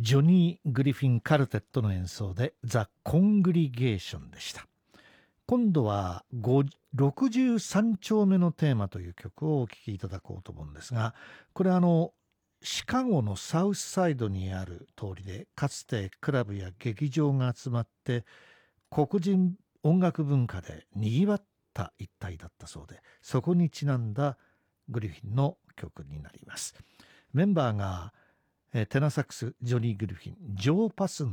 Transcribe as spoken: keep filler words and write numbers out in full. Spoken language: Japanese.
ジョニー・グリフィン・カルテットの演奏でザ・コングリゲーションでした。今度はろくじゅうさん丁目のテーマという曲をお聴きいただこうと思うんですが、これあのシカゴのサウスサイドにある通りで、かつてクラブや劇場が集まって黒人音楽文化でにぎわった一帯だったそうで、そこにちなんだグリフィンの曲になります。メンバーがテナーサックスジョニー・グリフィン、ジョー・パスン